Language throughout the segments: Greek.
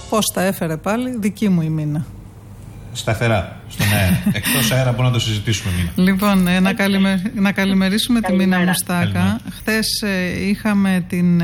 Πώς τα έφερε πάλι, δική μου η Μίνα. Σταθερά, στον αέρα. Εκτός αέρα μπορούμε να το συζητήσουμε, Μίνα. Λοιπόν, να καλημερίσουμε τη Μίνα Μουστάκα. Χθες είχαμε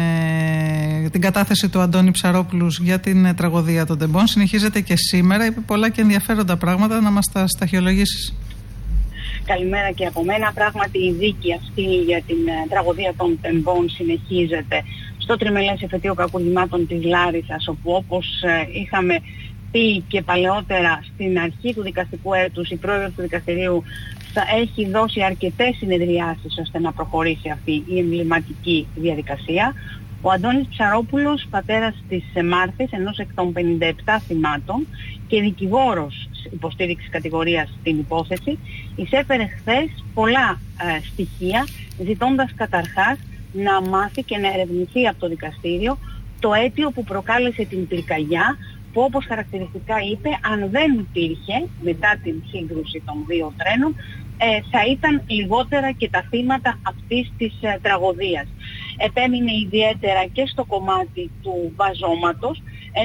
την κατάθεση του Αντώνη Ψαρόπουλου για την τραγωδία των τεμπών. Συνεχίζεται και σήμερα. Είπε πολλά και ενδιαφέροντα πράγματα. Να μας τα σταχυολογήσεις. Καλημέρα και από μένα. Πράγματι η δίκη αυτή για την τραγωδία των τεμπών συνεχίζεται στο τριμελές εφετείο κακουργημάτων της Λάρισσας, όπου όπως είχαμε πει και παλαιότερα στην αρχή του δικαστικού έτους, η πρόεδρος του δικαστηρίου θα έχει δώσει αρκετές συνεδριάσεις ώστε να προχωρήσει αυτή η εμβληματική διαδικασία. Ο Αντώνης Ψαρόπουλος, πατέρας της Μάρθης, ενός εκ των 57 θυμάτων και δικηγόρος υποστήριξης κατηγορίας στην υπόθεση, εισέφερε χθες πολλά στοιχεία, ζητώντας καταρχάς να μάθει και να ερευνηθεί από το δικαστήριο το αίτιο που προκάλεσε την πυρκαγιά, που όπως χαρακτηριστικά είπε, αν δεν υπήρχε μετά την σύγκρουση των δύο τρένων, θα ήταν λιγότερα και τα θύματα αυτής της τραγωδίας. Επέμεινε ιδιαίτερα και στο κομμάτι του βαζώματος,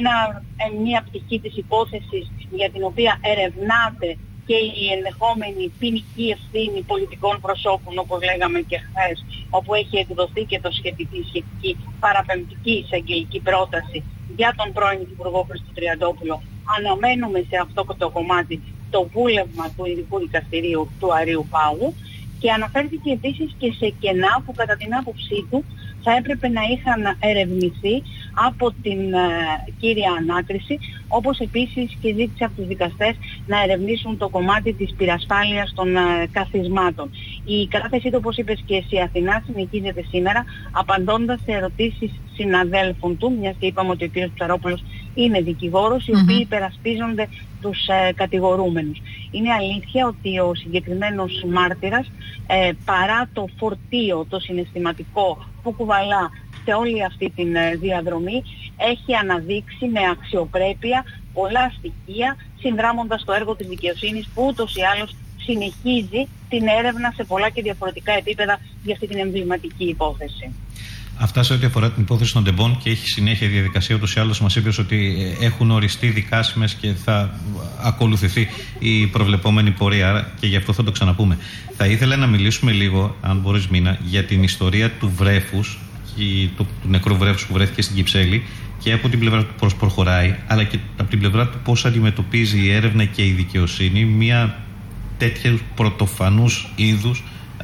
μια πτυχή της υπόθεσης για την οποία ερευνάται και η ενδεχόμενη ποινική ευθύνη πολιτικών προσώπων, όπως λέγαμε και χθες, όπου έχει εκδοθεί και το σχετική παραπεμπτική εισαγγελική πρόταση για τον πρώην Υπουργό Χρήστο Τριαντόπουλο. Αναμένουμε σε αυτό το κομμάτι το βούλευμα του Ειδικού Δικαστηρίου του Αρείου Πάγου και αναφέρθηκε επίσης και σε κενά που κατά την άποψή του θα έπρεπε να είχαν ερευνηθεί από την κύρια ανάκριση, όπως επίσης και ζήτησε από τους δικαστές να ερευνήσουν το κομμάτι της πυρασφάλειας των καθισμάτων. Η κατάθεσή του, όπως είπες και εσύ, Αθηνά, συνεχίζεται σήμερα, απαντώντας σε ερωτήσεις συναδέλφων του, μιας και είπαμε ότι ο κ. Ψαρόπουλος είναι δικηγόρος, οι οποίοι υπερασπίζονται τους κατηγορούμενους. Είναι αλήθεια ότι ο συγκεκριμένος μάρτυρας, παρά το φορτίο, το συναισθηματικό που κουβαλά σε όλη αυτή τη διαδρομή, έχει αναδείξει με αξιοπρέπεια πολλά στοιχεία, συνδράμοντας το έργο της δικαιοσύνης που ούτως ή άλλως συνεχίζει την έρευνα σε πολλά και διαφορετικά επίπεδα για αυτή την εμβληματική υπόθεση. Αυτά σε ό,τι αφορά την υπόθεση των τεμπών, και έχει συνέχεια η διαδικασία. Ούτως ή άλλως μας είπε ότι έχουν οριστεί δικάσιμες και θα ακολουθηθεί η προβλεπόμενη πορεία, και γι' αυτό θα το ξαναπούμε. Θα ήθελα να μιλήσουμε λίγο, αν μπορείς, Μίνα, για την ιστορία του βρέφους, του νεκρού βρέφους που βρέθηκε στην Κυψέλη, και από την πλευρά του πώς προχωράει, αλλά και από την πλευρά του πώς αντιμετωπίζει η έρευνα και η δικαιοσύνη μια τέτοια πρωτοφανούς είδους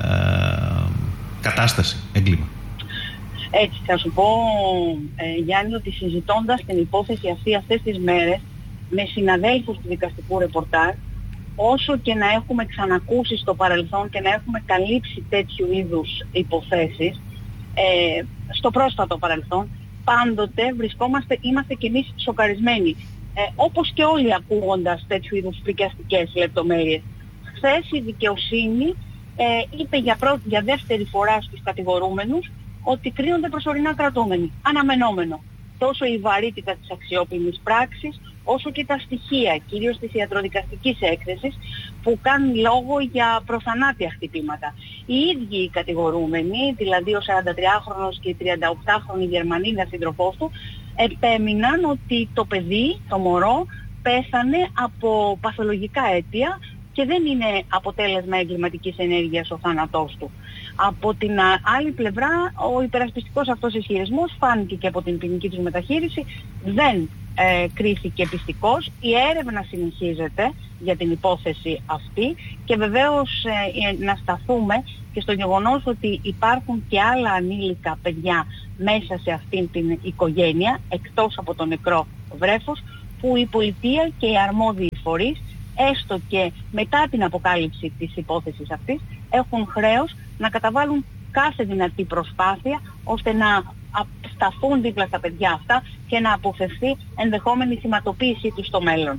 κατάσταση, έγκλημα. Έτσι, θα σου πω, Γιάννη, ότι συζητώντας την υπόθεση αυτή αυτές τις μέρες με συναδέλφους του δικαστικού ρεπορτάζ, όσο και να έχουμε ξανακούσει στο παρελθόν και να έχουμε καλύψει τέτοιου είδους υποθέσεις, στο πρόσφατο παρελθόν, πάντοτε είμαστε κι εμείς σοκαρισμένοι. Όπως και όλοι ακούγοντας τέτοιου είδους φρικιαστικές λεπτομέρειες. Χθες η δικαιοσύνη είπε για δεύτερη φορά στους κατηγορούμενους ότι κρίνονται προσωρινά κρατούμενοι. Αναμενόμενο. Τόσο η βαρύτητα της αξιόπινης πράξης, όσο και τα στοιχεία, κυρίως της ιατροδικαστικής έκθεσης, που κάνουν λόγο για προθανάτια χτυπήματα. Οι ίδιοι οι κατηγορούμενοι, δηλαδή ο 43χρονος και η 38χρονη Γερμανίδα σύντροφός του, επέμειναν ότι το παιδί, το μωρό, πέθανε από παθολογικά αίτια και δεν είναι αποτέλεσμα εγκληματικής ενέργειας ο θάνατός του. Από την άλλη πλευρά, ο υπερασπιστικός αυτός ισχυρισμός φάνηκε και από την ποινική του μεταχείριση, δεν κρίθηκε πιστικός. Η έρευνα συνεχίζεται για την υπόθεση αυτή και βεβαίως να σταθούμε και στο γεγονός ότι υπάρχουν και άλλα ανήλικα παιδιά μέσα σε αυτήν την οικογένεια, εκτός από τον νεκρό βρέφος, που η πολιτεία και οι αρμόδιοι φορείς, έστω και μετά την αποκάλυψη της υπόθεσης αυτής, έχουν χρέος να καταβάλουν κάθε δυνατή προσπάθεια ώστε να σταθούν δίπλα στα παιδιά αυτά και να αποφευθεί ενδεχόμενη θυματοποίησή τους στο μέλλον.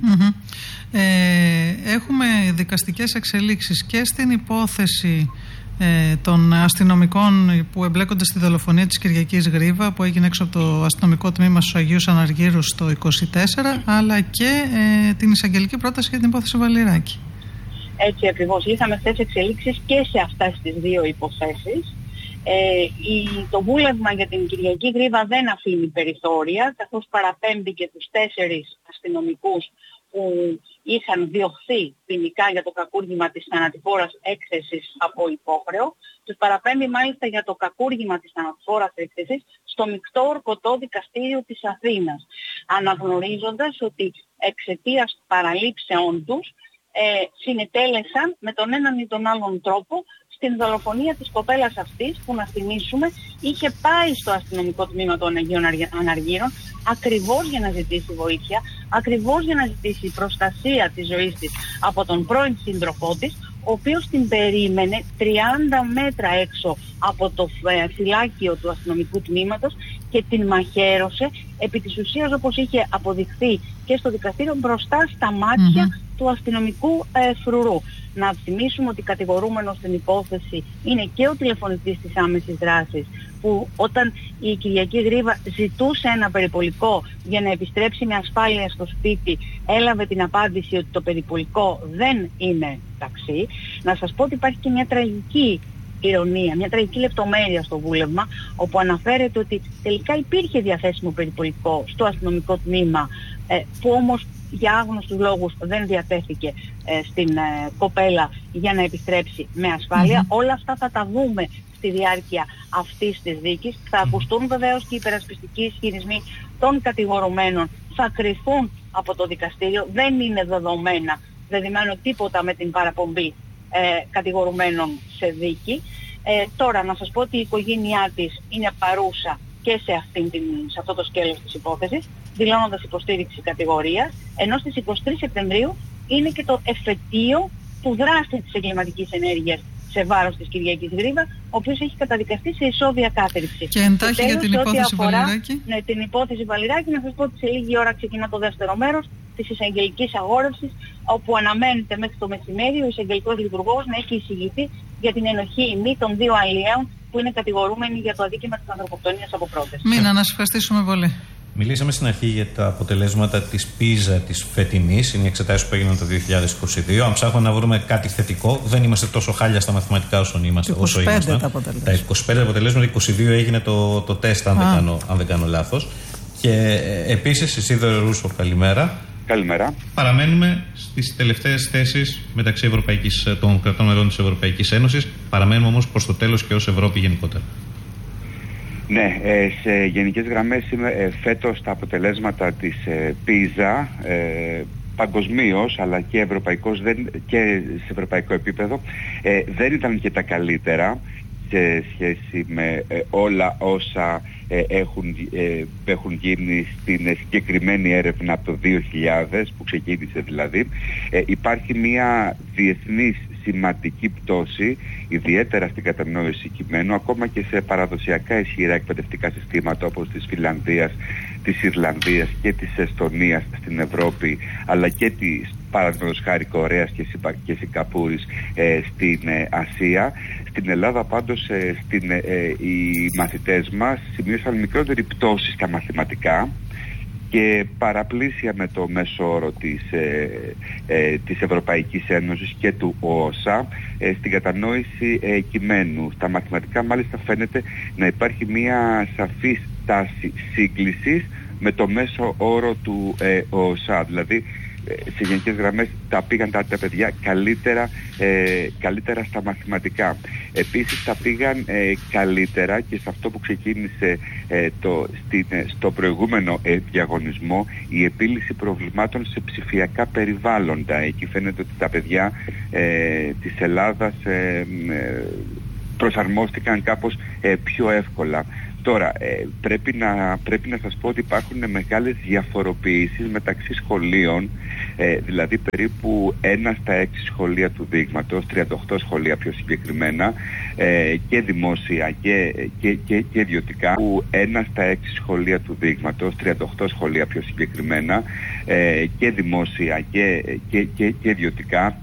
Έχουμε δικαστικές εξελίξεις και στην υπόθεση των αστυνομικών που εμπλέκονται στη δολοφονία της Κυριακής Γρίβα, που έγινε έξω από το αστυνομικό τμήμα στους Αγίους Αναργύρους το 24, αλλά και την εισαγγελική πρόταση για την υπόθεση Βαλιράκη. Έτσι ακριβώς. Είχαμε αυτές τις εξελίξεις και σε αυτές τις δύο υποθέσεις. Το βούλευμα για την Κυριακή Γρίβα δεν αφήνει περιθώρια, καθώς παραπέμπει και τους 4 αστυνομικούς που είχαν διωχθεί ποινικά για το κακούργημα της θανατηφόρας έκθεσης από υπόχρεο. Τους παραπέμπει μάλιστα για το κακούργημα της θανατηφόρας έκθεσης στο μεικτό ορκωτό δικαστήριο της Αθήνας, αναγνωρίζοντας ότι εξαιτίας παραλήψεών τους συνετέλεσαν με τον έναν ή τον άλλον τρόπο στην δολοφονία της κοπέλας αυτής, που να θυμίσουμε είχε πάει στο αστυνομικό τμήμα των Αγίων Αναργύρων ακριβώς για να ζητήσει βοήθεια, ακριβώς για να ζητήσει προστασία της ζωής της από τον πρώην σύντροφό της, ο οποίος την περίμενε 30 μέτρα έξω από το φυλάκιο του αστυνομικού τμήματος και την μαχαίρωσε επί της ουσίας, όπως είχε αποδειχθεί και στο δικαστήριο, μπροστά στα μάτια του αστυνομικού φρουρού. Να θυμίσουμε ότι κατηγορούμενος στην υπόθεση είναι και ο τηλεφωνητής της άμεσης δράσης, που όταν η Κυριακή Γρίβα ζητούσε ένα περιπολικό για να επιστρέψει με ασφάλεια στο σπίτι, έλαβε την απάντηση ότι το περιπολικό δεν είναι ταξί. Να σας πω ότι υπάρχει και μια τραγική ηρωνία, μια τραγική λεπτομέρεια στο βούλευμα, όπου αναφέρεται ότι τελικά υπήρχε διαθέσιμο περιπολικό στο αστυνομικό τμήμα, που όμως για άγνωστους λόγους δεν διατέθηκε στην κοπέλα για να επιστρέψει με ασφάλεια. Όλα αυτά θα τα δούμε στη διάρκεια αυτής της δίκης. Θα ακουστούν βεβαίως και οι υπερασπιστικοί ισχυρισμοί των κατηγορουμένων, θα κριθούν από το δικαστήριο. Δεν είναι δεδομένο τίποτα με την παραπομπή κατηγορουμένων σε δίκη. Τώρα να σας πω ότι η οικογένειά της είναι παρούσα και σε αυτό το σκέλος της υπόθεσης, δηλώνοντας υποστήριξη κατηγορίας, ενώ στις 23 Σεπτεμβρίου είναι και το εφετείο του δράστη της εγκληματικής ενέργειας σε βάρος της Κυριακής Γρίβα, ο οποίος έχει καταδικαστεί σε ισόβια κάθριξη. Και εντάχει για την υπόθεση Βαλιράκη. Ναι, την υπόθεση Βαλιράκη, να σας πω ότι σε λίγη ώρα ξεκινά το δεύτερο μέρος της εισαγγελικής αγόρευσης, όπου αναμένεται μέχρι το μεσημέρι ο εισαγγελικός λειτουργός να έχει εισηγηθεί για την ενοχή ημί των 2 αλλιέων που είναι κατηγορούμενοι για το αδίκημα της ανθρωποκτονίας από πρόταση. Μίνα, να σας ευχαριστήσουμε πολύ. Μιλήσαμε στην αρχή για τα αποτελέσματα της PISA της φετινής. Είναι οι εξετάσεις που έγιναν το 2022. Αν ψάχνουμε να βρούμε κάτι θετικό, δεν είμαστε τόσο χάλια στα μαθηματικά όσο ήμασταν. Τα 25 αποτελέσματα, 22 έγινε το τεστ, αν δεν κάνω λάθος. Και επίσης, Ισίδωρο Ρούσο, καλημέρα. Καλημέρα. Παραμένουμε στις τελευταίες θέσεις μεταξύ των κρατών μελών της Ευρωπαϊκής Ένωσης. Παραμένουμε όμως προς το τέλος και ως Ευρώπη γενικότερα. Ναι, σε γενικές γραμμές φέτος τα αποτελέσματα της PISA παγκοσμίως αλλά και και σε ευρωπαϊκό επίπεδο δεν ήταν και τα καλύτερα σε σχέση με όλα όσα έχουν γίνει στην συγκεκριμένη έρευνα από το 2000 που ξεκίνησε δηλαδή. Υπάρχει μια διεθνής σημαντική πτώση, ιδιαίτερα στην κατανόηση κειμένου, ακόμα και σε παραδοσιακά ισχυρά εκπαιδευτικά συστήματα όπως της Φινλανδίας, της Ιρλανδίας και της Εστονίας στην Ευρώπη, αλλά και της παραδείγματος χάρη Κορέας και Σιγκαπούρης στην Ασία. Στην Ελλάδα πάντως οι μαθητές μας σημείωσαν μικρότερη πτώση στα μαθηματικά και παραπλήσια με το μέσο όρο της Ευρωπαϊκής Ένωσης και του ΟΟΣΑ στην κατανόηση κειμένου. Στα μαθηματικά μάλιστα φαίνεται να υπάρχει μια σαφής τάση σύγκλησης με το μέσο όρο του ΟΟΣΑ. Δηλαδή σε γενικές γραμμές τα πήγαν τα παιδιά καλύτερα στα μαθηματικά. Επίσης τα πήγαν καλύτερα και σε αυτό που ξεκίνησε στο προηγούμενο διαγωνισμό, η επίλυση προβλημάτων σε ψηφιακά περιβάλλοντα. Εκεί φαίνεται ότι τα παιδιά της Ελλάδας προσαρμόστηκαν κάπως πιο εύκολα. Τώρα, πρέπει να σας πω ότι υπάρχουν μεγάλες διαφοροποιήσεις μεταξύ σχολείων, δηλαδή περίπου 1 στα 6 σχολεία του δείγματος, 38 σχολεία πιο συγκεκριμένα, και δημόσια και ιδιωτικά, που 1 στα 6 σχολεία του δείγματος, 38 σχολεία πιο συγκεκριμένα, και δημόσια και ιδιωτικά,